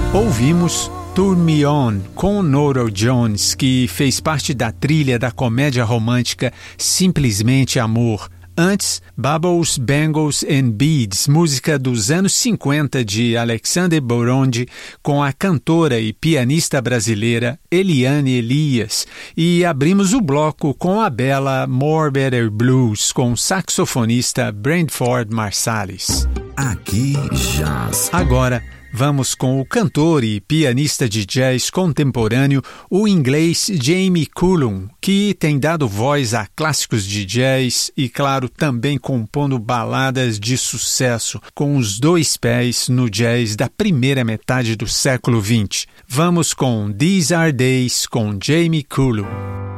Ouvimos Turn Me On com Norah Jones, que fez parte da trilha da comédia romântica Simplesmente Amor. Antes, Bubbles, Bangles and Beads, música dos anos 50 de Alexander Borondi, com a cantora e pianista brasileira Eliane Elias. E abrimos o bloco com a bela More Better Blues, com o saxofonista Brentford Marsalis. Aqui Jazz. Agora, vamos com o cantor e pianista de jazz contemporâneo, o inglês Jamie Cullum, que tem dado voz a clássicos de jazz e, claro, também compondo baladas de sucesso, com os dois pés no jazz da primeira metade do século XX. Vamos com These Are Days com Jamie Cullum.